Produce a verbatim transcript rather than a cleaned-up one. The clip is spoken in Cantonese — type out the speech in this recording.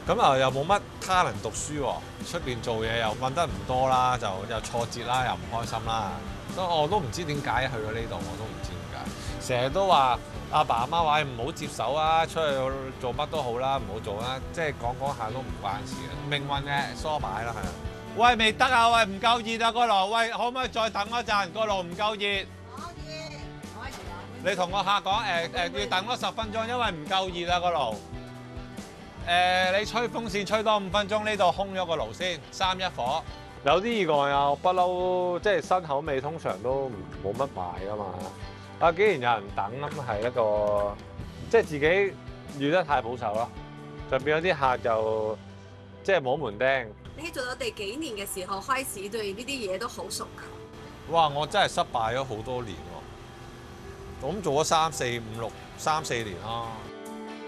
咁啊又冇乜他能讀書喎，出邊做嘢又揾得唔多啦，就又挫折啦，又唔開心啦，所以我都唔知點解去咗呢度，我都唔知點解。成日都話阿爸阿媽話唔好接手啊，出去做乜都好啦，唔好做啦，即係講講下都唔關事嘅，命運嘅梳擺啦，係啊。喂，未得啊！喂，唔夠熱啊個爐，喂，可唔可以再等一陣？個爐唔夠熱。 可以，可以啊。 你同個客講誒誒，要等多十分鐘，因為唔夠熱啊個爐。誒，你吹風扇吹多五分鐘，呢度空咗個爐先，三一火。有啲意外啊，不嬲，即係新口味通常都冇乜賣噶嘛。啊，竟然有人等咁係一個，即係自己預得太保守咯，就變咗啲客就即係冇門釘。 你做到第幾年嘅時候開始對呢啲嘢都好熟㗎？ 哇！我真係失敗咗好多年喎，我咁做咗三四五六三四年啦。